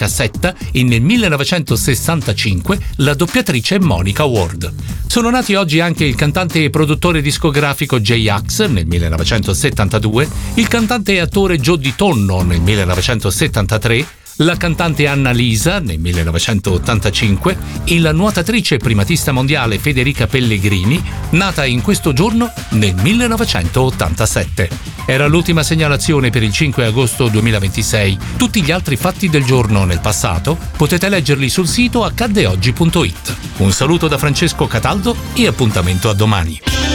cassetta e nel 1965 la doppiatrice Monica Ward. Sono nati oggi anche il cantante e produttore discografico J-Ax nel 1972, il cantante e attore Joe Di Tonno nel 1973, la cantante Annalisa nel 1985 e la nuotatrice primatista mondiale Federica Pellegrini, nata in questo giorno nel 1987. Era l'ultima segnalazione per il 5 agosto 2026. Tutti gli altri fatti del giorno nel passato potete leggerli sul sito accaddeoggi.it. Un saluto da Francesco Cataldo e appuntamento a domani.